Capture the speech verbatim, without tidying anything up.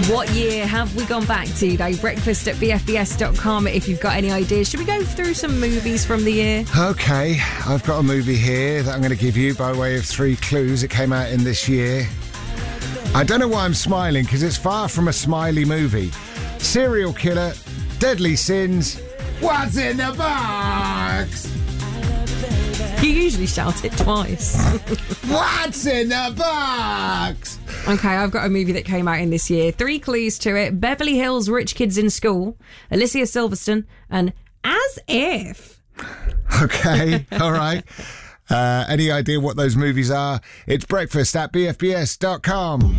What year have we gone back to, though? Breakfast at b f b s dot com if you've got any ideas. Should we go through some movies from the year? Okay, I've got a movie here that I'm going to give you by way of three clues. It came out in this year. I don't know why I'm smiling, because it's far from a smiley movie. Serial killer, deadly sins, what's in the box? You usually shout it twice. What's in the box? Okay, I've got a movie that came out in this year. Three clues to it. Beverly Hills Rich Kids in School, Alicia Silverstone, and As If. Okay, all right. Uh, any idea what those movies are? It's breakfast at b f b s dot com.